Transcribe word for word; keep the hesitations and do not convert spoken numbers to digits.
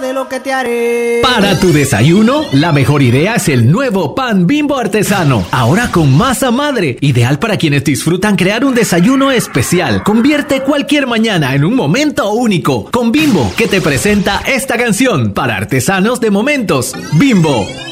sé lo que te haré. Para tu desayuno, la mejor idea es el nuevo pan Bimbo artesano. Ahora con masa madre, ideal para quienes disfrutan crear un desayuno especial. Convierte cualquier mañana en un momento único. Con Bimbo, que te presenta esta canción para artesanos de momentos. Bimbo.